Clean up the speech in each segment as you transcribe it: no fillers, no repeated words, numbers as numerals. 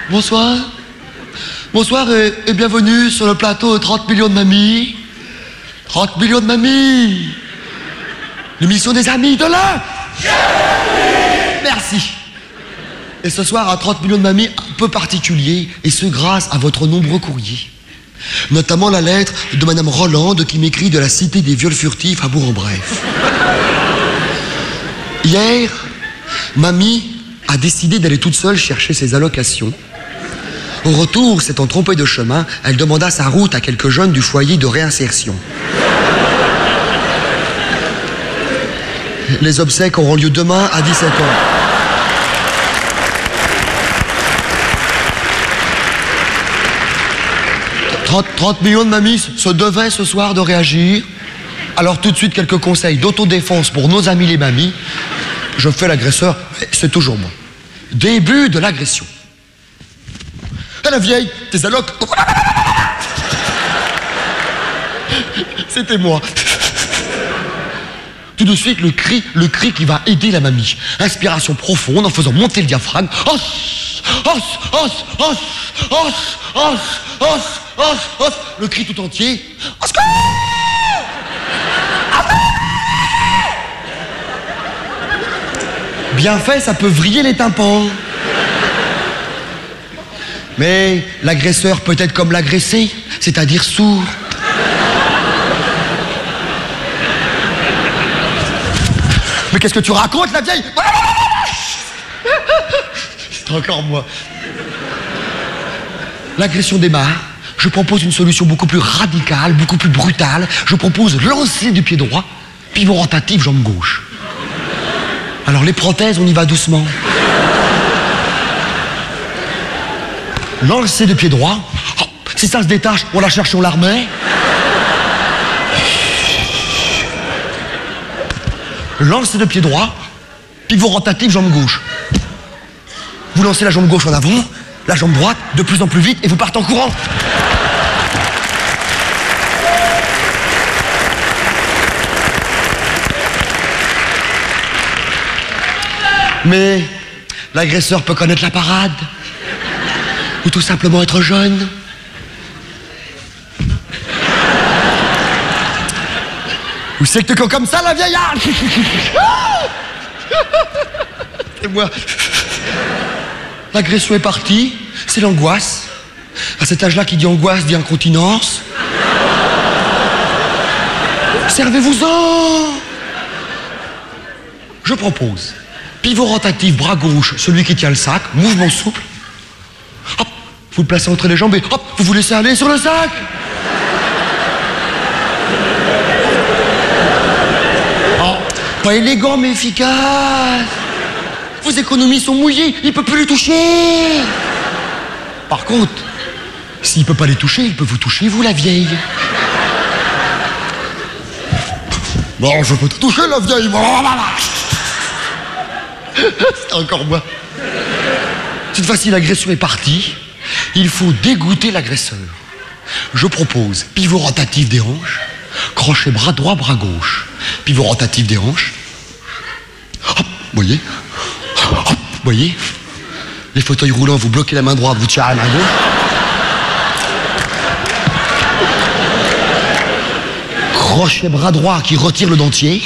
Bonsoir. Bonsoir et bienvenue sur le plateau de 30 millions de mamies. 30 millions de mamies. L'émission des amis de la... Merci. Et ce soir, à 30 millions de mamies, un peu particulier, et ce grâce à votre nombreux courriers. Notamment la lettre de Madame Rolande qui m'écrit de la cité des viols furtifs à Bourg-en-Bref. Hier, mamie a décidé d'aller toute seule chercher ses allocations. Au retour, s'étant trompée de chemin, elle demanda sa route à quelques jeunes du foyer de réinsertion. Les obsèques auront lieu demain à 17h. 30 millions de mamies se devaient ce soir de réagir. Alors tout de suite, quelques conseils d'autodéfense pour nos amis les mamies. Je fais l'agresseur, c'est toujours moi. Début de l'agression. Eh la vieille, tes allocs. C'était moi. Tout de suite, le cri qui va aider la mamie. Inspiration profonde en faisant monter le diaphragme. Os, os, os, os, os, os, os, os, os. Le cri tout entier. Au secours! Bien fait, ça peut vriller les tympans. Mais l'agresseur peut être comme l'agressé, c'est-à-dire sourd. Mais qu'est-ce que tu racontes, la vieille? C'est encore moi. L'agression démarre. Je propose une solution beaucoup plus radicale, beaucoup plus brutale. Je propose lancer du pied droit, pivot rotatif, jambe gauche. Alors les prothèses, on y va doucement. Lancer de pied droit. Oh, si ça se détache, on la cherche, on la remet. Lancer de pied droit, pivot rotatif, jambe gauche. Vous lancez la jambe gauche en avant, la jambe droite de plus en plus vite et vous partez en courant. Mais l'agresseur peut connaître la parade. Ou tout simplement être jeune. Ou c'est que comme ça, la vieillarde. C'est moi. L'agression est partie, c'est l'angoisse. À cet âge-là, qui dit angoisse dit incontinence. Servez-vous-en. Je propose pivot rotatif, bras gauche, celui qui tient le sac, mouvement souple. Hop, vous le placez entre les jambes et hop, vous vous laissez aller sur le sac. Oh, pas élégant mais efficace. Vos économies sont mouillées, il ne peut plus les toucher. Par contre, s'il ne peut pas les toucher, il peut vous toucher, vous la vieille. Bon, je peux te toucher la vieille. C'est encore moi. Cette fois-ci, l'agression est partie. Il faut dégoûter l'agresseur. Je propose pivot rotatif des hanches, crochet bras droit, bras gauche. Pivot rotatif des hanches. Hop, voyez. Hop, voyez. Les fauteuils roulants, vous bloquez la main droite, vous tirez la main gauche. Crochet bras droit qui retire le dentier.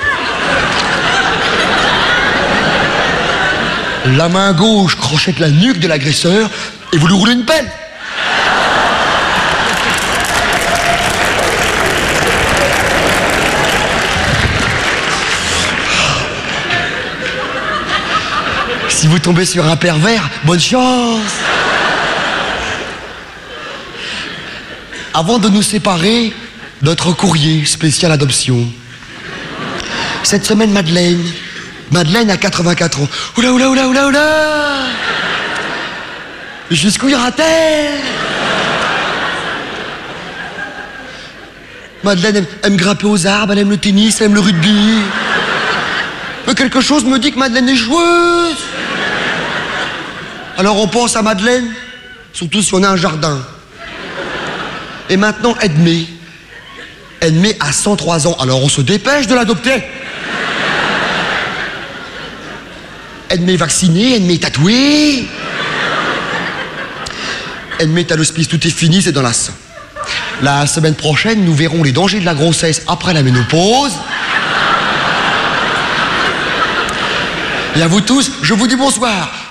La main gauche crochette la nuque de l'agresseur et vous lui roulez une pelle. Si vous tombez sur un pervers, bonne chance. Avant de nous séparer, notre courrier spécial adoption. Cette semaine, Madeleine a 84 ans. Oula, oula, oula, oula, oula. Jusqu'où ira-t-elle? Madeleine aime grimper aux arbres, elle aime le tennis, elle aime le rugby. Mais quelque chose me dit que Madeleine est joueuse. Alors on pense à Madeleine, surtout si on a un jardin. Et maintenant, Edmé a 103 ans, alors on se dépêche de l'adopter. Edmé vacciné, Edmé tatoué. admit à l'hospice, tout est fini, c'est dans la sang. La semaine prochaine, nous verrons les dangers de la grossesse après la ménopause. Et à vous tous, je vous dis bonsoir.